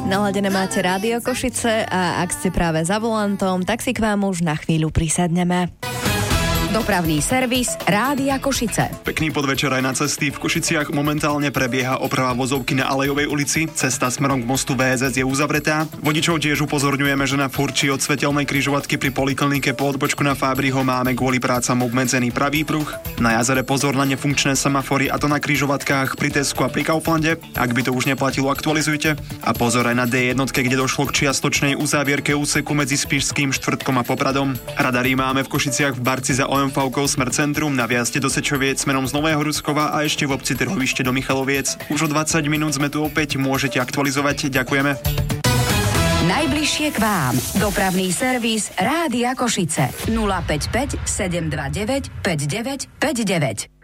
Naladené máte Rádio Košice a ak ste práve za volantom, tak si k vám už na chvíľu prisadneme. Dopravný servis Rádia Košice. Pekný podvečer aj na cesty. V Košiciach momentálne prebieha oprava vozovky na Alejovej ulici. Cesta smerom k mostu VSS je uzavretá. Vodičov tiež upozorňujeme, že na Furči od svetelnej križovatky pri poliklinike po odbočku na Fábriho máme kvôli prácam obmedzený pravý pruh. Na jazere pozor na nefunkčné semafory, a to na križovatkách pri Tesku a pri Kauflande. Ak by to už neplatilo, aktualizujte. A pozor aj na D1, kde došlo k čiastočnej uzávierke úseku medzi Spišským Štvrtkom a Popradom. Radary máme v Košiciach v Barci za OMV-kou smer centrum, na viazde do Sečoviec smerom z Nového Ruskova a ešte v obci Trhovište do Michaloviec. Už o 20 minút sme tu opäť, môžete aktualizovať. Ďakujeme. Najbližšie k vám. Dopravný servis Rádia Košice. 055 729 5959.